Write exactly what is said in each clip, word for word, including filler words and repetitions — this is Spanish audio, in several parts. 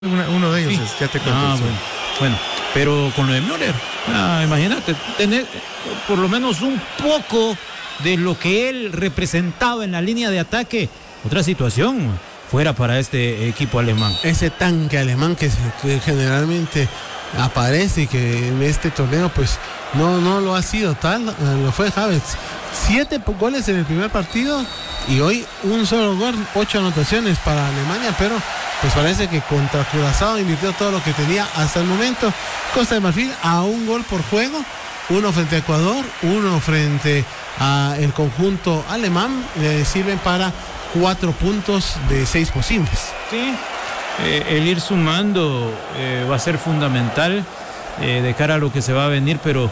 Una, uno de ellos sí. es, ya te cuento. Ah, bueno. bueno, pero con lo de Müller, ah, imagínate, tener por lo menos un poco de lo que él representaba en la línea de ataque, otra situación fuera para este equipo alemán. Ese tanque alemán que, que generalmente aparece y que en este torneo pues no, no lo ha sido tal, lo fue Havertz. Siete goles en el primer partido y hoy un solo gol, ocho anotaciones para Alemania, pero pues parece que contra Curazao invirtió todo lo que tenía hasta el momento. Costa de Marfil a un gol por juego, uno frente a Ecuador, uno frente a el conjunto alemán, le sirven para cuatro puntos de seis posibles. Sí, eh, el ir sumando eh, va a ser fundamental eh, de cara a lo que se va a venir, pero,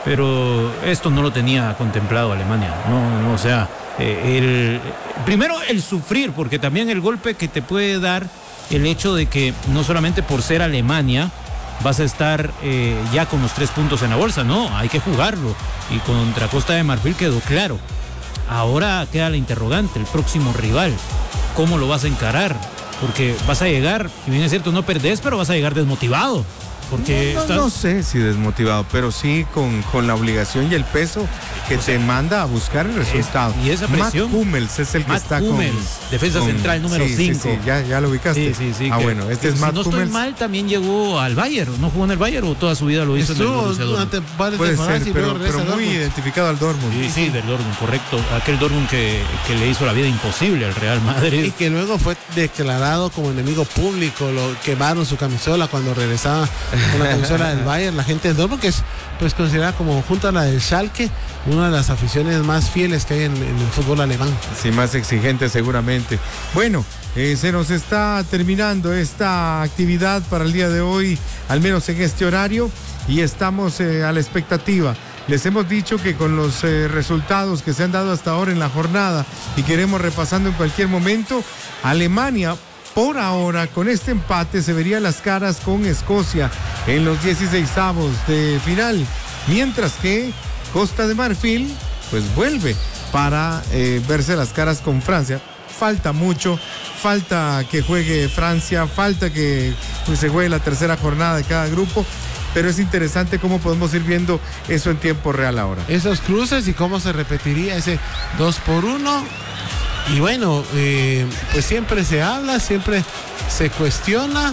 pero esto no lo tenía contemplado Alemania, no, no o sea, eh, el, primero el sufrir, porque también el golpe que te puede dar el hecho de que no solamente por ser Alemania vas a estar eh, ya con los tres puntos en la bolsa, no, hay que jugarlo, y contra Costa de Marfil quedó claro. Ahora queda la interrogante, el próximo rival, ¿cómo lo vas a encarar? Porque vas a llegar, si bien es cierto no perdés, pero vas a llegar desmotivado. Porque no, no, estás... no sé si desmotivado, pero sí con, con la obligación y el peso que o sea, te manda a buscar el resultado. Es, y esa presión. Matt Hummels es el que Matt está Hummels, con... defensa con, central número cinco. Sí, sí, sí, ya, ya lo ubicaste. Sí, sí, sí. Ah, que, bueno, este que, es Matt si no Hummels. estoy mal, también llegó al Bayern. ¿No jugó en el Bayern o toda su vida lo hizo Estuvo en el Borussia Dortmund? Puede ser, pero, pero muy identificado al Dortmund. Sí, sí, del Dortmund, correcto. Aquel Dortmund que, que le hizo la vida imposible al Real Madrid. Y que luego fue declarado como enemigo público, lo quemaron su camisola cuando regresaba con la camisola del Bayern. La gente del Dortmund, que es pues considerada como junto a la del Schalke, una de las aficiones más fieles que hay en, en el fútbol alemán. Sí, más exigente seguramente. Bueno, eh, se nos está terminando esta actividad para el día de hoy, al menos en este horario, y estamos eh, a la expectativa. Les hemos dicho que con los eh, resultados que se han dado hasta ahora en la jornada y que iremos repasando en cualquier momento, Alemania por ahora con este empate se vería las caras con Escocia en los dieciseisavos de final, mientras que Costa de Marfil pues vuelve para eh, verse las caras con Francia. Falta mucho, falta que juegue Francia, falta que pues, se juegue la tercera jornada de cada grupo, pero es interesante cómo podemos ir viendo eso en tiempo real ahora. Esos cruces y cómo se repetiría ese dos por uno. Y bueno, eh, pues siempre se habla, siempre se cuestiona.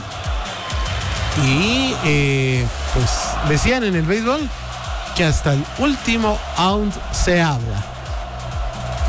Y eh, pues decían en el béisbol que hasta el último out se habla. Sí.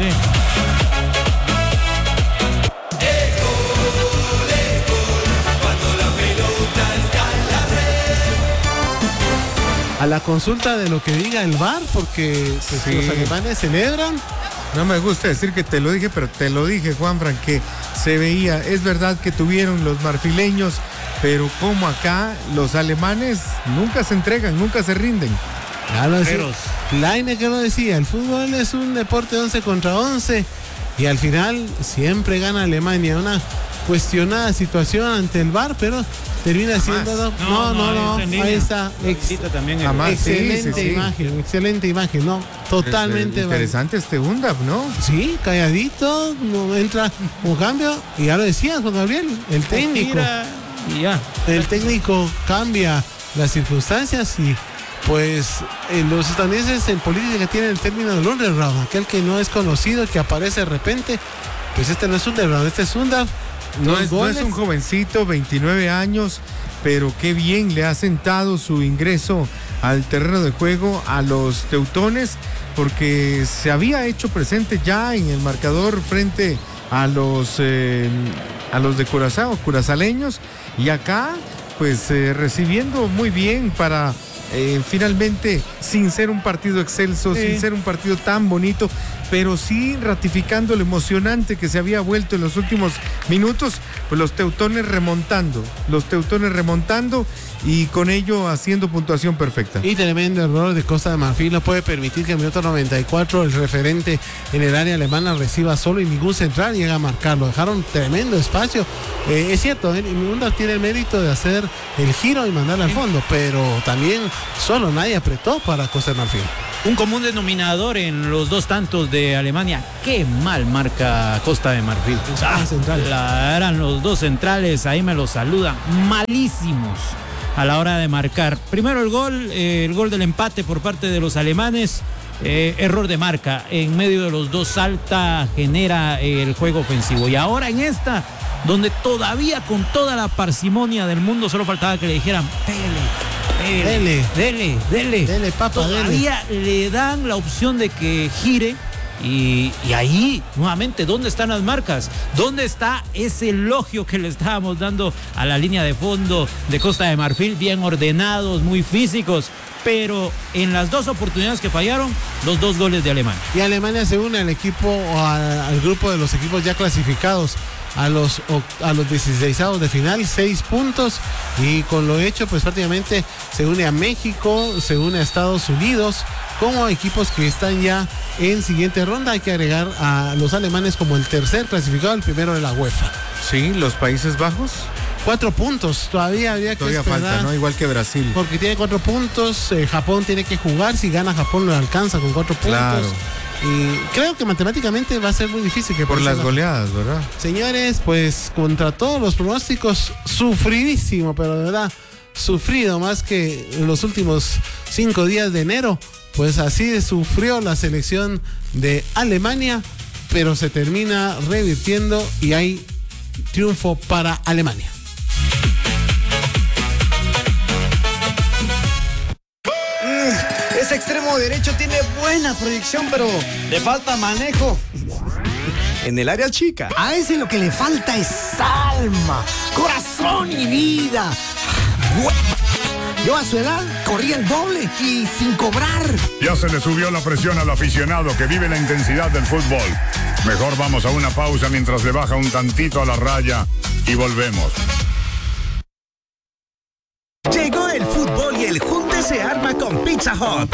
A la consulta de lo que diga el V A R, porque pues, sí. Los alemanes celebran. No me gusta decir que te lo dije, pero te lo dije, Juanfran, que se veía, es verdad que tuvieron los marfileños, pero como acá los alemanes nunca se entregan, nunca se rinden. Ya lo decía, Laine que lo decía, el fútbol es un deporte once contra once y al final siempre gana Alemania. Una cuestionada situación ante el V A R, pero termina siendo... No, no, no, no, no. Ahí está. Ex, también el... Jamás. Excelente sí, sí, imagen, sí. excelente imagen, ¿no? Totalmente. Es, es interesante este U N D A P, ¿no? Sí, calladito, no entra un cambio, y ya lo decías, Juan Gabriel, el técnico. Y ya. El técnico cambia las circunstancias y pues en los estadounidenses en política tienen el término del underground, aquel que no es conocido, que aparece de repente. Pues este no es underground, este es U N D A P. No es, no es un jovencito, veintinueve años, pero qué bien le ha sentado su ingreso al terreno de juego a los teutones, porque se había hecho presente ya en el marcador frente a los, eh, a los de Curazao, curazaleños, y acá pues eh, recibiendo muy bien para... Eh, finalmente, sin ser un partido excelso, sí. sin ser un partido tan bonito, pero sí ratificando lo emocionante que se había vuelto en los últimos minutos, pues los teutones remontando, los teutones remontando y con ello haciendo puntuación perfecta. Y tremendo error de Costa de Marfil, no puede permitir que en el minuto noventa y cuatro el referente en el área alemana reciba solo y ningún central llega a marcarlo. Dejaron tremendo espacio. Eh, es cierto, eh, Munda tiene el mérito de hacer el giro y mandarle al fondo, pero también solo nadie apretó para Costa de Marfil. un común denominador en los dos tantos de Alemania. Qué mal marca Costa de Marfil. Ah, central. La, eran los dos centrales, ahí me los saludan. Malísimos a la hora de marcar. Primero el gol, eh, el gol del empate por parte de los alemanes. Eh, error de marca. En medio de los dos salta, genera eh, el juego ofensivo. Y ahora en esta, donde todavía con toda la parsimonia del mundo solo faltaba que le dijeran, pele. Dele, dele, dele, dele, papá, todavía dele. le dan la opción de que gire y, y ahí, nuevamente, ¿dónde están las marcas? ¿Dónde está ese elogio que le estábamos dando a la línea de fondo de Costa de Marfil? Bien ordenados, muy físicos, pero en las dos oportunidades que fallaron, los dos goles de Alemania. Y Alemania se une al equipo, a, al grupo de los equipos ya clasificados a los a los dieciseisavos de final, seis puntos, y con lo hecho pues prácticamente se une a México, se une a Estados Unidos como equipos que están ya en siguiente ronda. Hay que agregar a los alemanes como el tercer clasificado, el primero de la UEFA. Sí, los Países Bajos. Cuatro puntos, todavía habría que Todavía esperar, falta, ¿no? Igual que Brasil. porque tiene cuatro puntos, eh, Japón tiene que jugar, si gana Japón lo alcanza con cuatro puntos. Claro. Y creo que matemáticamente va a ser muy difícil que Por las la... goleadas, ¿verdad? Señores, pues contra todos los pronósticos, sufridísimo, pero de verdad, sufrido más que en los últimos cinco días de enero. Pues así sufrió la selección de Alemania, pero se termina revirtiendo y hay triunfo para Alemania. Ese extremo derecho tiene buena proyección, pero le falta manejo en el área chica. A ese lo que le falta es alma, corazón y vida. Yo a su edad corría el doble y sin cobrar. Ya se le subió la presión al aficionado que vive la intensidad del fútbol. Mejor vamos a una pausa mientras le baja un tantito a la raya y volvemos. Llegó el fútbol y el junte se arma con Pizza Hut.